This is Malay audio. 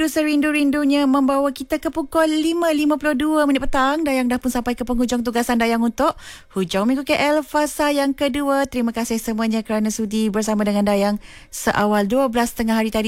serindu-rindunya membawa kita ke pukul 5.52 petang. Dayang dah pun sampai ke penghujung tugasan Dayang untuk Hujung Minggu KL fasa yang kedua. Terima kasih semuanya kerana sudi bersama dengan Dayang seawal 12 tengah hari tadi.